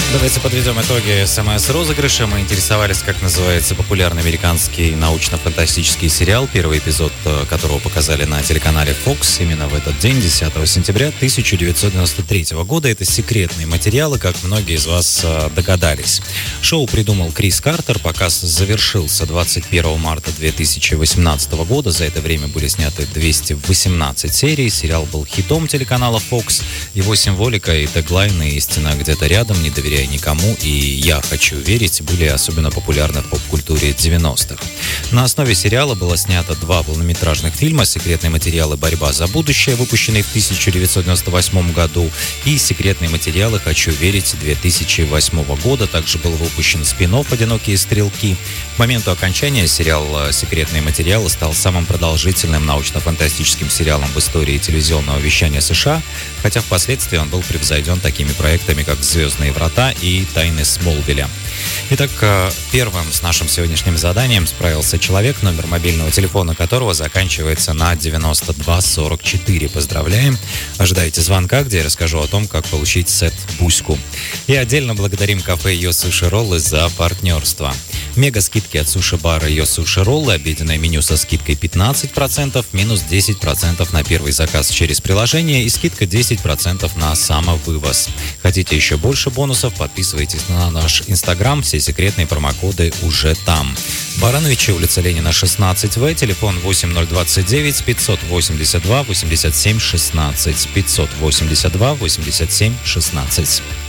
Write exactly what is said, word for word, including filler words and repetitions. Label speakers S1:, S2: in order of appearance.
S1: Давайте подведем итоги СМС-розыгрыша. Мы интересовались, как называется популярный американский научно-фантастический сериал, первый эпизод которого показали на телеканале Fox именно в этот день, десятого сентября тысяча девятьсот девяносто третьего года. Это секретные материалы, как многие из вас догадались. Шоу придумал Крис Картер. Показ завершился двадцать первого марта две тысячи восемнадцатого года. За это время были сняты двести восемнадцать серий. Сериал был хитом телеканала Fox. Его символика и теглайны «Истина где-то рядом», «Не доверяй никому» и «Я хочу верить» были особенно популярны в поп-культуре девяностых. На основе сериала было снято два полнометражных фильма: «Секретные материалы. Борьба за будущее», выпущенный в тысяча девятьсот девяносто восьмом году, и «Секретные материалы. Хочу верить» две тысячи восьмого года. Также был выпущен спин-офф «Одинокие стрелки». К моменту окончания сериал «Секретные материалы» стал самым продолжительным научно-фантастическим сериалом в истории телевизионного вещания США, хотя впоследствии он был превзойден такими проектами, как «Звездные врата» и «Тайны Смолвиля». Итак, первым с нашим сегодняшним заданием справился человек, номер мобильного телефона которого заканчивается на девяносто два сорок четыре. Поздравляем! Ожидайте звонка, где я расскажу о том, как получить сет «Буську». И отдельно благодарим кафе «Йо Суши Роллы» за партнерство. Мега скидки от суши-бара «Йо Суши Роллы», обеденное меню со скидкой пятнадцать процентов, минус десять процентов на первый заказ через приложение и скидка десять процентов на самовывоз. Хотите еще больше бонусов? Подписывайтесь на наш инстаграм, все секретные промокоды уже там. Барановичи, улица Ленина, шестнадцать В, телефон восемь ноль двадцать девять пятьсот восемьдесят два восемьдесят семь шестнадцать, пятьсот восемьдесят два восемьдесят семь шестнадцать.